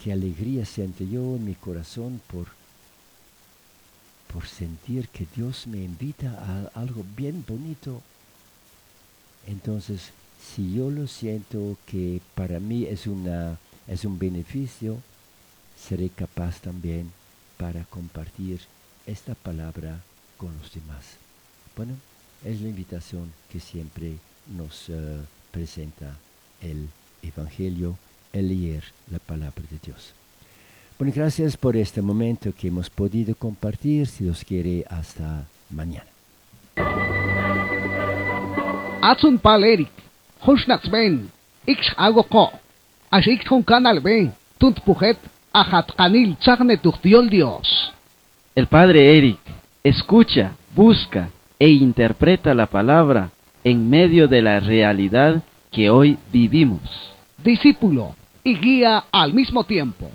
qué alegría siento yo en mi corazón por sentir que Dios me invita a algo bien bonito. Entonces, si yo lo siento que para mí es un beneficio, seré capaz también para compartir esta palabra con los demás. Bueno, es la invitación que siempre nos presenta el Evangelio, el leer la palabra de Dios. Bueno, gracias por este momento que hemos podido compartir. Si Dios quiere, hasta mañana. Atsun palerik, Hushnats ben, Ix agoko, Ashik con canal ben, Tunt pujet, Ajat kanil tzagne tuchtiol Dios. El padre Eric escucha, busca e interpreta la palabra en medio de la realidad que hoy vivimos. Discípulo y guía al mismo tiempo.